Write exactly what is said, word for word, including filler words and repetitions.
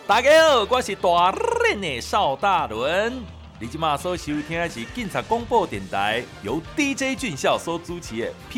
大家好，我是大练的邵大伦。你即马所收听的是警察广播电台，由 D J 俊孝所主持的。